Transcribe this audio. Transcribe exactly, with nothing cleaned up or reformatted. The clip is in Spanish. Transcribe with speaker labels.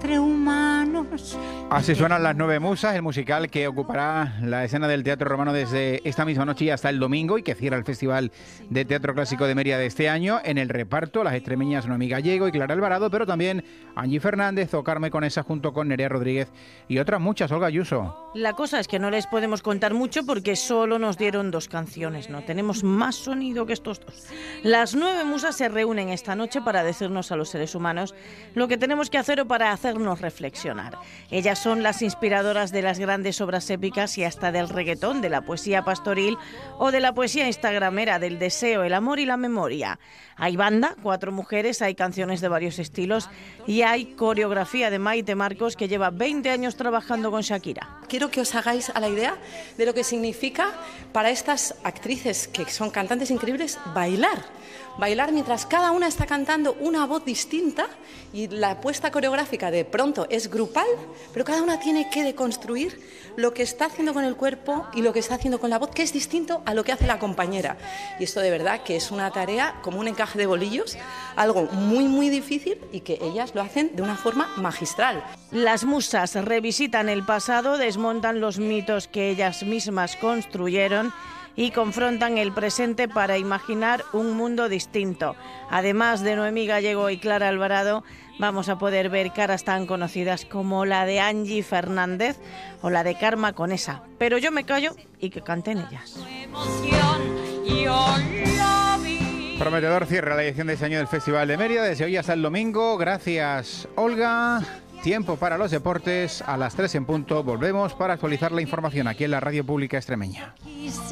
Speaker 1: entre humanos.
Speaker 2: Así suenan Las Nueve Musas, el musical que ocupará la escena del Teatro Romano desde esta misma noche y hasta el domingo, y que cierra el Festival de Teatro Clásico de Mérida de este año. En el reparto, las extremeñas Noemí Gallego y Clara Alvarado, pero también Angie Fernández o Carmen Conesa junto con Nerea Rodríguez y otras muchas. Olga Ayuso.
Speaker 3: La cosa es que no les podemos contar mucho porque solo nos dieron dos canciones, ¿no? Tenemos más sonido que estos dos. Las Nueve Musas se reúnen esta noche para decirnos a los seres humanos lo que tenemos que hacer o para hacernos reflexionar. Ellas son las inspiradoras de las grandes obras épicas y hasta del reggaetón, de la poesía pastoril o de la poesía instagramera, del deseo, el amor y la memoria. Hay banda, cuatro mujeres, hay canciones de varios estilos y hay coreografía de Maite Marcos, que lleva veinte años trabajando con Shakira.
Speaker 4: Quiero que os hagáis a la idea de lo que significa para estas actrices, que son cantantes increíbles, bailar. Bailar mientras cada una está cantando una voz distinta, y la puesta coreográfica de pronto es grupal, pero cada una tiene que deconstruir lo que está haciendo con el cuerpo y lo que está haciendo con la voz, que es distinto a lo que hace la compañera. Y esto de verdad que es una tarea como un encaje de bolillos, algo muy muy difícil, y que ellas lo hacen de una forma magistral.
Speaker 3: Las musas revisitan el pasado, desmontan los mitos que ellas mismas construyeron y confrontan el presente para imaginar un mundo distinto. Además de Noemí Gallego y Clara Alvarado, vamos a poder ver caras tan conocidas como la de Angie Fernández o la de Carmen Conesa. Pero yo me callo y que canten ellas.
Speaker 2: Prometedor cierre la edición de este año del Festival de Mérida, desde hoy hasta el domingo. Gracias, Olga. Tiempo para los deportes. A las tres en punto volvemos para actualizar la información aquí en la Radio Pública Extremeña.